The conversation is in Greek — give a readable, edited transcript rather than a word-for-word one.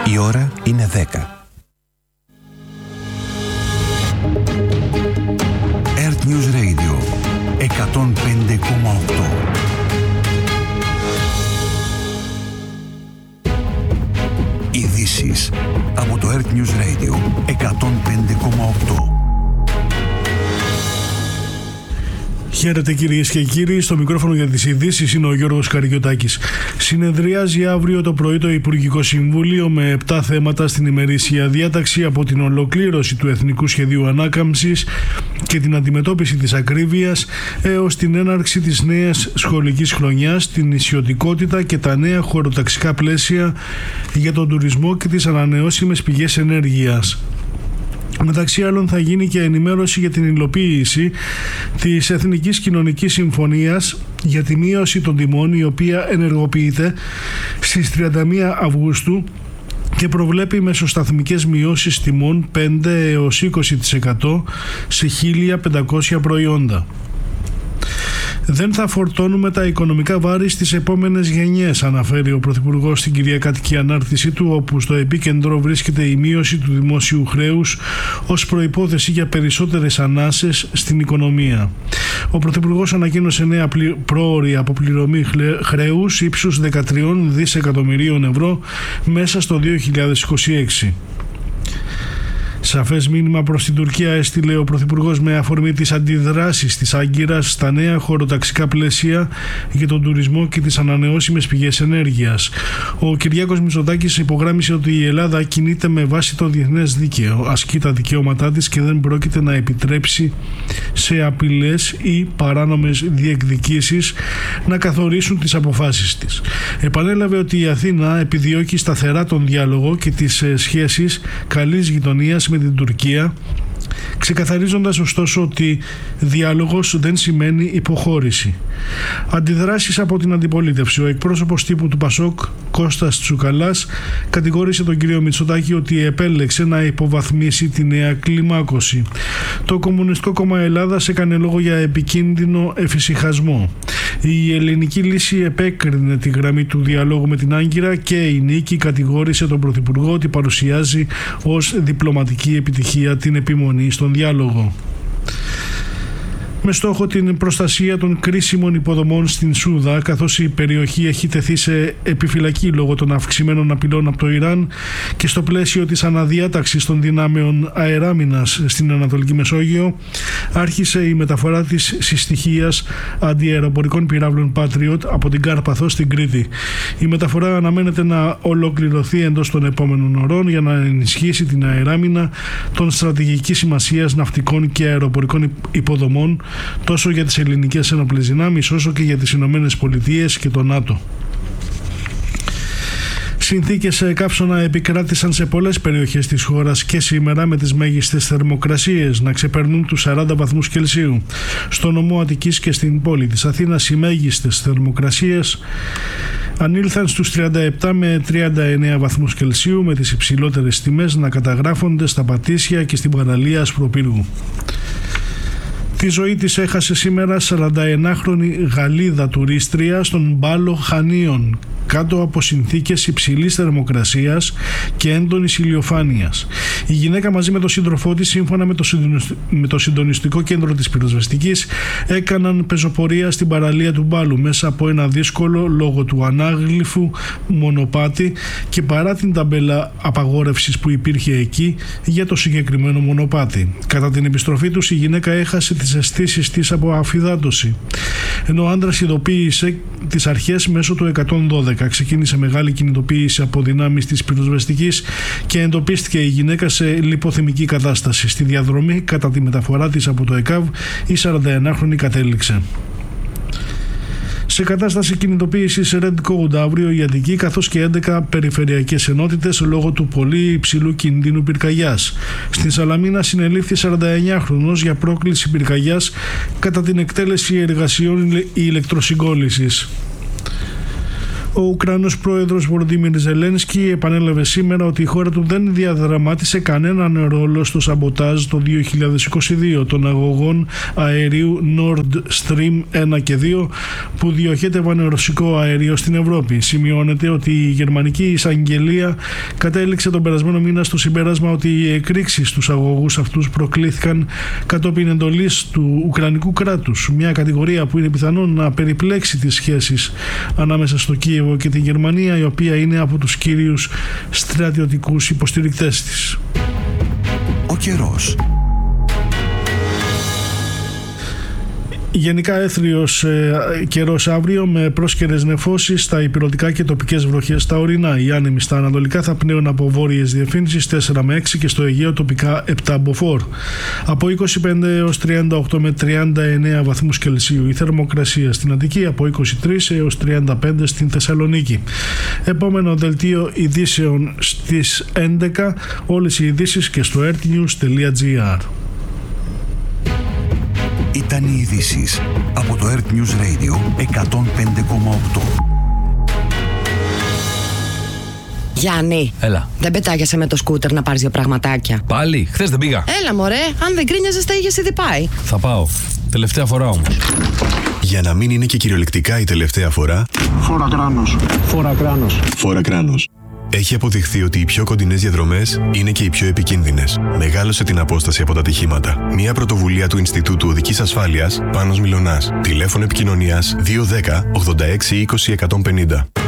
Η ώρα είναι 10. Earth News Radio 105,8. Ειδήσεις από το Earth News Radio 105,8. Χαίρετε κυρίες και κύριοι, στο μικρόφωνο για τις ειδήσεις είναι ο Γιώργος Καριωτάκης. Συνεδριάζει αύριο το πρωί το Υπουργικό Συμβούλιο με 7 θέματα στην ημερήσια διάταξη, από την ολοκλήρωση του Εθνικού Σχεδίου Ανάκαμψης και την αντιμετώπιση της ακρίβειας έως την έναρξη της νέας σχολικής χρονιάς, την νησιωτικότητα και τα νέα χωροταξικά πλαίσια για τον τουρισμό και τις ανανεώσιμες πηγές ενέργειας. Μεταξύ άλλων θα γίνει και ενημέρωση για την υλοποίηση της Εθνικής Κοινωνικής Συμφωνίας για τη μείωση των τιμών, η οποία ενεργοποιείται στις 31 Αυγούστου και προβλέπει μεσοσταθμικές μειώσεις τιμών 5 έως 20% σε 1.500 προϊόντα. Δεν θα φορτώνουμε τα οικονομικά βάρη στις επόμενες γενιές, αναφέρει ο Πρωθυπουργός στην κυριακάτικη ανάρτησή του, όπου στο επίκεντρο βρίσκεται η μείωση του δημόσιου χρέους ως προϋπόθεση για περισσότερες ανάσες στην οικονομία. Ο Πρωθυπουργός ανακοίνωσε νέα πρόωρη αποπληρωμή χρέους ύψους 13 δισεκατομμυρίων ευρώ μέσα στο 2026. Σαφές μήνυμα προς την Τουρκία έστειλε ο Πρωθυπουργός με αφορμή τις αντιδράσεις της Άγκυρας στα νέα χωροταξικά πλαίσια για τον τουρισμό και τις ανανεώσιμες πηγές ενέργειας. Ο Κυριάκος Μητσοτάκης υπογράμμισε ότι η Ελλάδα κινείται με βάση το διεθνές δίκαιο, ασκεί τα δικαιώματά της και δεν πρόκειται να επιτρέψει σε απειλές ή παράνομες διεκδικήσεις να καθορίσουν τις αποφάσεις της. Επανέλαβε ότι η Αθήνα επιδιώκει σταθερά τον διάλογο και τις σχέσεις καλής γειτονίας με την Τουρκία, ξεκαθαρίζοντας ωστόσο ότι διάλογος δεν σημαίνει υποχώρηση. Αντιδράσεις από την αντιπολίτευση. Ο εκπρόσωπος τύπου του ΠΑΣΟΚ, Κώστας Τσουκαλάς, κατηγόρησε τον κύριο Μητσοτάκη ότι επέλεξε να υποβαθμίσει τη νέα κλιμάκωση. Το Κομμουνιστικό Κόμμα Ελλάδας έκανε λόγο για επικίνδυνο εφησυχασμό. Η ελληνική λύση επέκρινε τη γραμμή του διαλόγου με την Άγκυρα και η Νίκη κατηγόρησε τον Πρωθυπουργό ότι παρουσιάζει ως διπλωματική επιτυχία την επιμονή στον διάλογο. Με στόχο την προστασία των κρίσιμων υποδομών στην Σούδα, καθώς η περιοχή έχει τεθεί σε επιφυλακή λόγω των αυξημένων απειλών από το Ιράν και στο πλαίσιο της αναδιάταξης των δυνάμεων αεράμινας στην Ανατολική Μεσόγειο, άρχισε η μεταφορά της συστοιχίας αντιαεροπορικών πυράβλων Patriot από την Κάρπαθο στην Κρήτη. Η μεταφορά αναμένεται να ολοκληρωθεί εντός των επόμενων ωρών για να ενισχύσει την αεράμινα των στρατηγικής σημασίας ναυτικών και αεροπορικών υποδομών, τόσο για τις ελληνικές ενόπλες δυνάμεις όσο και για τις Ηνωμένες Πολιτείες και το ΝΑΤΟ. Συνθήκες καύσωνα επικράτησαν σε πολλές περιοχές της χώρας και σήμερα, με τις μέγιστες θερμοκρασίες να ξεπερνούν τους 40 βαθμούς Κελσίου. Στο νομό Αττικής και στην πόλη της Αθήνας οι μέγιστες θερμοκρασίες ανήλθαν στους 37 με 39 βαθμούς Κελσίου, με τις υψηλότερες τιμές να καταγράφονται στα Πατήσια και στην παραλία Ασπροπύργου. Τη ζωή της έχασε σήμερα 41χρονη Γαλλίδα τουρίστρια στον Μπάλο Χανίων, κάτω από συνθήκες υψηλής θερμοκρασίας και έντονης ηλιοφάνειας. Η γυναίκα μαζί με τον σύντροφό της, σύμφωνα με το συντονιστικό κέντρο της πυροσβεστικής, έκαναν πεζοπορία στην παραλία του Μπάλου μέσα από ένα δύσκολο λόγω του ανάγλυφου μονοπάτι και παρά την ταμπέλα απαγόρευσης που υπήρχε εκεί για το συγκεκριμένο μονοπάτι. Κατά την επιστροφή τους, η γυναίκα έχασε τις αισθήσεις της από αφυδάτωση, ενώ ο άντρας ειδοποίησε τις αρχές μέσω του 112. Ξεκίνησε μεγάλη κινητοποίηση από δυνάμεις της πυροσβεστικής και εντοπίστηκε η γυναίκα σε λιποθυμική κατάσταση. Στη διαδρομή κατά τη μεταφορά της από το ΕΚΑΒ, η 41χρονη κατέληξε σε κατάσταση κινητοποίησης Red Code αύριο η Αττική, καθώς και 11 περιφερειακές ενότητες λόγω του πολύ υψηλού κινδύνου πυρκαγιάς. Στην Σαλαμίνα συνελήφθη 49χρονος για πρόκληση πυρκαγιάς κατά την εκτέλεση εργασιών ηλεκτροσυγκόλλησης. Ο Ουκρανός πρόεδρος Βολοντίμιρ Ζελένσκι επανέλαβε σήμερα ότι η χώρα του δεν διαδραμάτισε κανέναν ρόλο στο σαμποτάζ το 2022 των αγωγών αερίου Nord Stream 1 και 2 που διοχέτευαν ρωσικό αέριο στην Ευρώπη. Σημειώνεται ότι η γερμανική εισαγγελία κατέληξε τον περασμένο μήνα στο συμπέρασμα ότι οι εκρήξεις στους αγωγούς αυτούς προκλήθηκαν κατόπιν εντολής του Ουκρανικού κράτους, μια κατηγορία που είναι πιθανόν να περιπλέξει τις σχέσεις ανάμεσα στο Κίεβο και τη Γερμανία, η οποία είναι από τους κύριους στρατιωτικούς υποστηρικτές της. Ο καιρός. Γενικά έθριος καιρός αύριο με πρόσκαιρες νεφώσεις στα ηπειρωτικά και τοπικές βροχές στα ορεινά. Οι άνεμοι στα ανατολικά θα πνέουν από βόρειες διευθύνσεις 4 με 6 και στο Αιγαίο τοπικά 7 μποφόρ. Από 25 έως 38 με 39 βαθμούς Κελσίου η θερμοκρασία στην Αττική, από 23 έως 35 στην Θεσσαλονίκη. Επόμενο δελτίο ειδήσεων στις 11, όλες οι ειδήσεις και στο earthnews.gr. Ήταν οι ειδήσεις από το Earth News Radio 105,8. Γιάννη, Έλα. δεν πετάγεσαι με το σκούτερ να πάρεις 2 πραγματάκια? Πάλι, χθες δεν πήγα. Έλα μωρέ, αν δεν κρίνιαζες τα είχες ήδη πάει. Θα πάω. Τελευταία φορά όμως. Για να μην είναι και κυριολεκτικά η τελευταία φορά, Φόρα κράνος. Φόρα κράνος. φόρα κράνος. Έχει αποδειχθεί ότι οι πιο κοντινές διαδρομές είναι και οι πιο επικίνδυνες. Μεγάλωσε την απόσταση από τα ατυχήματα. Μια πρωτοβουλία του Ινστιτούτου Οδικής Ασφάλειας, Πάνος Μιλωνάς. Τηλέφωνο επικοινωνίας 210 86 20 150.